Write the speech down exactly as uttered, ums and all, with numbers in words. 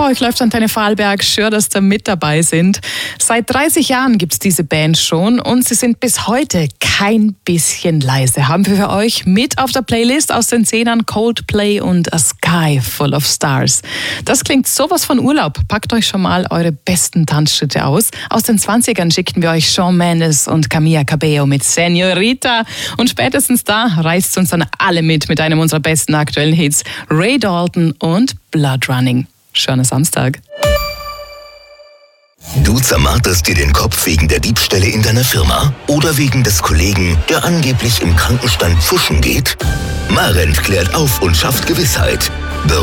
Bei euch läuft Antenne Vorarlberg. Schön, dass ihr mit dabei sind. Seit dreißig Jahren gibt es diese Band schon und sie sind bis heute kein bisschen leise. Haben wir für euch mit auf der Playlist aus den Zehnern Coldplay und A Sky Full of Stars. Das klingt sowas von Urlaub. Packt euch schon mal eure besten Tanzschritte aus. Aus den zwanzigern schickten wir euch Shawn Mendes und Camila Cabello mit Señorita. Und spätestens da reißt uns dann alle mit mit einem unserer besten aktuellen Hits. Ray Dalton und Blood Running. Schöner Samstag. Du zermarterst dir den Kopf wegen der Diebstähle in deiner Firma oder wegen des Kollegen, der angeblich im Krankenstand pfuschen geht? Marent klärt auf und schafft Gewissheit.